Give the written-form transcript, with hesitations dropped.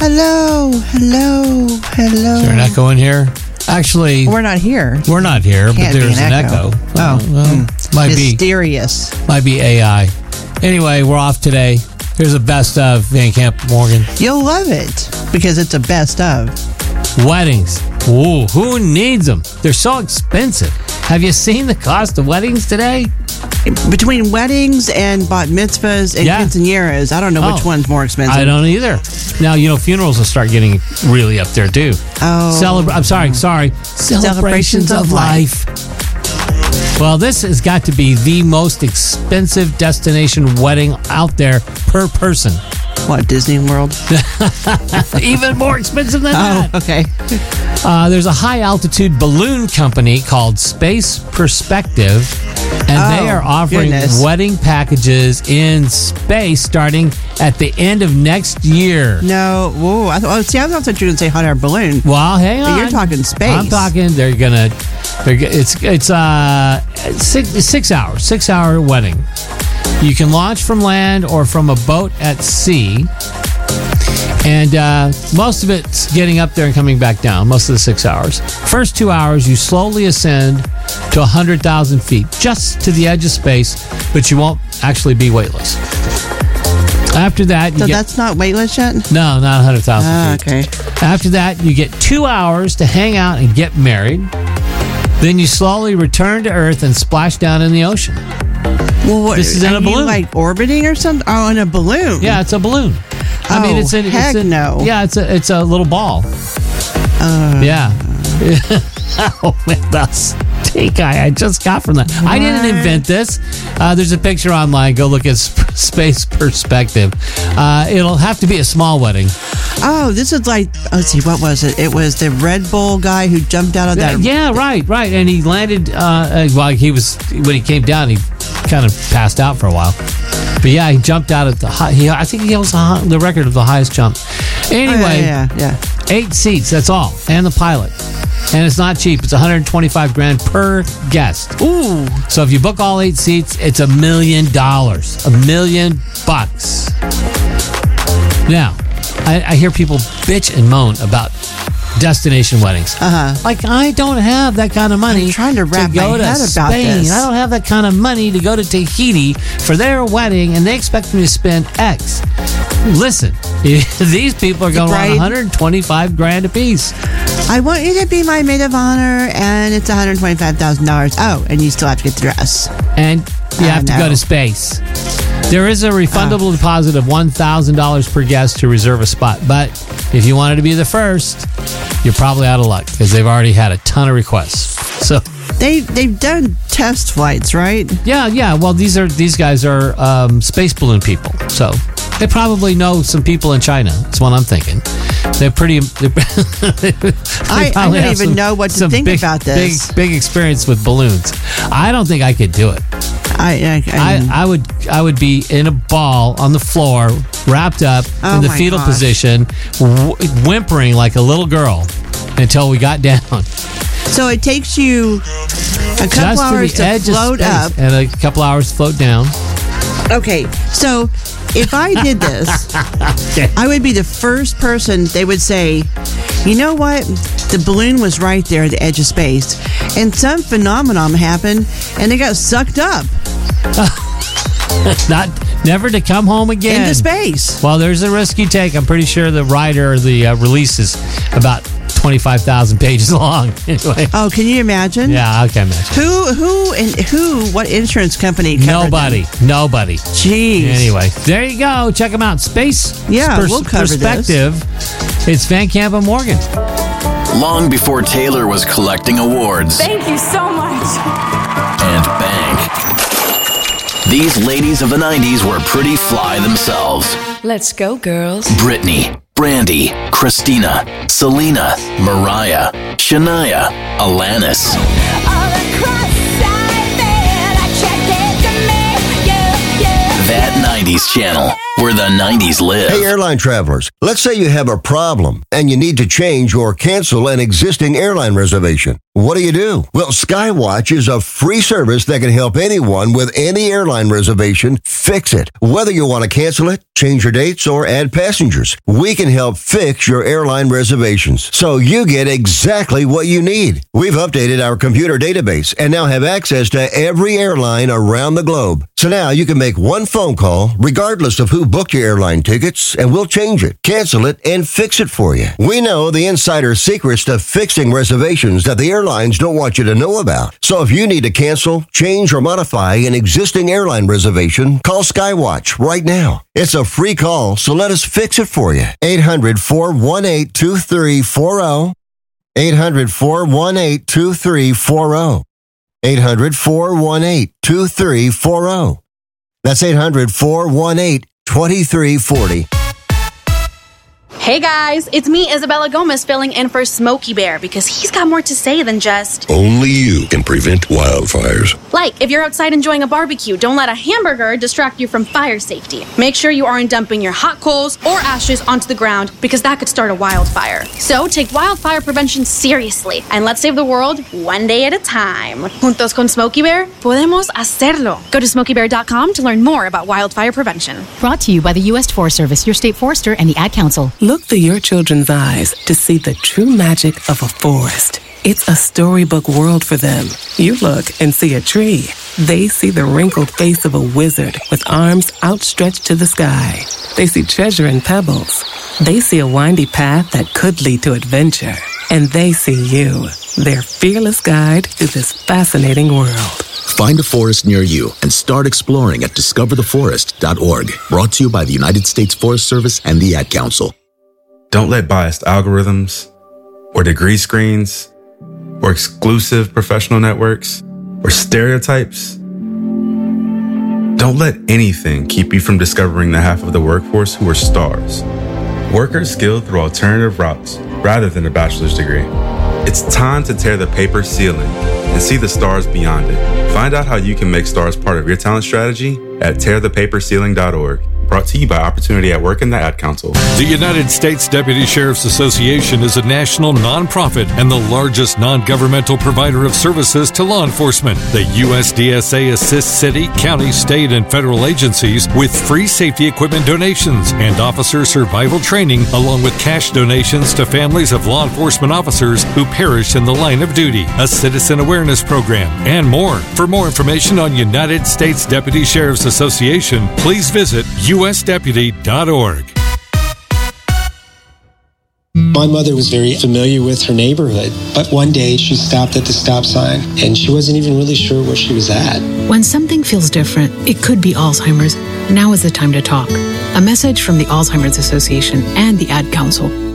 Hello. Is there an echo in here? Actually, We're not here. we're not here, but Can't be there's an an echo. echo. Mysterious. Might be AI. Anyway, we're off today. Here's a best of Van Camp Morgan. You'll love it because it's a best of. Weddings. Ooh, who needs them? They're so expensive. Have you seen the cost of weddings today? Between weddings and bat mitzvahs and quinceañeras, I don't know which one's more expensive. I don't either. Now, funerals will start getting really up there, too. Oh. I'm sorry. Celebrations of life. Well, this has got to be the most expensive destination wedding out there per person. What, Disney World? Even more expensive than that. Oh, okay. There's a high-altitude balloon company called Space Perspective, and they are offering wedding packages in space starting at the end of next year. No. Whoa. I thought you were going to say hot air balloon. Well, hang on. But you're talking space. I'm talking, it's 6 hours, 6-hour wedding. You can launch from land or from a boat at sea. And most of it's getting up there and coming back down, most of the 6 hours. First 2 hours, you slowly ascend to 100,000 feet, just to the edge of space, but you won't actually be weightless. After that... So that's not weightless yet? No, not 100,000 feet. Okay. After that, you get 2 hours to hang out and get married. Then you slowly return to Earth and splash down in the ocean. Well, what, this is in a balloon. You like orbiting or something? Oh, in a balloon. Yeah, it's a balloon. No. Yeah, it's a little ball. Yeah. Oh man, that's take I just got from that. What? I didn't invent this. There's a picture online. Go look at Space Perspective. It'll have to be a small wedding. Oh, this is like, let's see, what was it? It was the Red Bull guy who jumped out of that. Yeah, right. And he landed, when he came down, he kind of passed out for a while. But yeah, he jumped out at I think he holds the record of the highest jump. Anyway, yeah. 8 seats, that's all. And the pilot. And it's not cheap. It's $125,000 per guest. Ooh. So if you book all 8 seats, it's $1 million. $1 million. Now, I hear people bitch and moan about destination weddings. Like, I don't have that kind of money. I'm trying to wrap go my to head Spain. about this. I don't have that kind of money to go to Tahiti for their wedding, and they expect me to spend X. Listen, these people are going on $125,000 a piece. I want you to be my maid of honor, and it's $125,000. Oh, and you still have to get the dress. And you have to go to space. There is a refundable deposit of $1,000 per guest to reserve a spot. But if you wanted to be the first, you're probably out of luck because they've already had a ton of requests. So they've done test flights, right? Yeah. Well, these guys are space balloon people. So they probably know some people in China. That's what I'm thinking. They're pretty. I don't even know what to think about this. Big experience with balloons. I don't think I could do it. I would be in a ball on the floor, wrapped up in the fetal position, whimpering like a little girl until we got down. So it takes you a couple hours to float up and a couple hours to float down. Okay, so if I did this, I would be the first person they would say, you know what? The balloon was right there at the edge of space, and some phenomenon happened, and it got sucked up. Never to come home again. Into space. Well, there's a risk you take. I'm pretty sure the rider or the release is about 25,000 pages long. Anyway. Oh, can you imagine? Yeah, I can imagine. What insurance company covered Nobody. Jeez. Anyway, there you go. Check them out. Space we'll cover Perspective. It's Van Camp and Morgan. Long before Taylor was collecting awards. Thank you so much. And bank. These ladies of the 90s were pretty fly themselves. Let's go, girls. Britney, Brandy, Christina, Selena, Mariah, Shania, Alanis. That 90s channel, where the 90s live. Hey, airline travelers, let's say you have a problem and you need to change or cancel an existing airline reservation. What do? Well, Skywatch is a free service that can help anyone with any airline reservation fix it. Whether you want to cancel it, change your dates, or add passengers, we can help fix your airline reservations so you get exactly what you need. We've updated our computer database and now have access to every airline around the globe. So now you can make one phone call regardless of who booked your airline tickets, and we'll change it, cancel it, and fix it for you. We know the insider secrets to fixing reservations that the airlines don't want you to know about. So if you need to cancel, change, or modify an existing airline reservation, call Skywatch right now. It's a free call, so let us fix it for you. 800-418-2340. 800-418-2340. 800-418-2340. That's 800-418-2340. Hey guys, it's me, Isabella Gomez, filling in for Smokey Bear because he's got more to say than just... Only you can prevent wildfires. Like, if you're outside enjoying a barbecue, don't let a hamburger distract you from fire safety. Make sure you aren't dumping your hot coals or ashes onto the ground because that could start a wildfire. So take wildfire prevention seriously and let's save the world one day at a time. Juntos con Smokey Bear, podemos hacerlo. Go to smokeybear.com to learn more about wildfire prevention. Brought to you by the U.S. Forest Service, your state forester, and the Ad Council. Look through your children's eyes to see the true magic of a forest. It's a storybook world for them. You look and see a tree. They see the wrinkled face of a wizard with arms outstretched to the sky. They see treasure in pebbles. They see a windy path that could lead to adventure. And they see you, their fearless guide through this fascinating world. Find a forest near you and start exploring at discovertheforest.org. Brought to you by the United States Forest Service and the Ad Council. Don't let biased algorithms or degree screens or exclusive professional networks or stereotypes. Don't let anything keep you from discovering the half of the workforce who are stars. Workers skilled through alternative routes rather than a bachelor's degree. It's time to tear the paper ceiling and see the stars beyond it. Find out how you can make stars part of your talent strategy at tearthepaperceiling.org. Brought to you by Opportunity at Work and the Ad Council. The United States Deputy Sheriff's Association is a national nonprofit and the largest non-governmental provider of services to law enforcement. The USDSA assists city, county, state, and federal agencies with free safety equipment donations and officer survival training, along with cash donations to families of law enforcement officers who perish in the line of duty, a citizen awareness program, and more. For more information on United States Deputy Sheriff's Association, please visit usdeputy.org. My mother was very familiar with her neighborhood, but one day she stopped at the stop sign and she wasn't even really sure where she was at. When something feels different, it could be Alzheimer's. Now is the time to talk. A message from the Alzheimer's Association and the Ad Council.